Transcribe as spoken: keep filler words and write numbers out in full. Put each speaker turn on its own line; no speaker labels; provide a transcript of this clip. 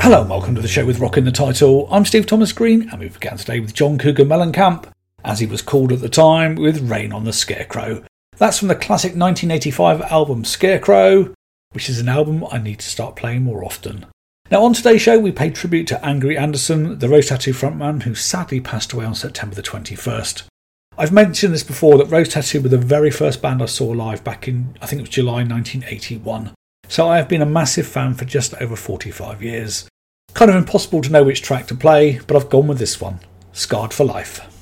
Hello and welcome to the show with Rock in the title. I'm Steve Thomas Green and we began today with John Cougar Mellencamp, as he was called at the time, with Rain on the Scarecrow. That's from the classic nineteen eighty-five album Scarecrow, which is an album I need to start playing more often. Now on today's show we pay tribute to Angry Anderson, the Rose Tattoo frontman who sadly passed away on September the twenty-first. I've mentioned this before that Rose Tattoo were the very first band I saw live back in, I think it was July nineteen eighty-one. So I have been a massive fan for just over forty-five years. Kind of impossible to know which track to play, but I've gone with this one, Scarred for Life.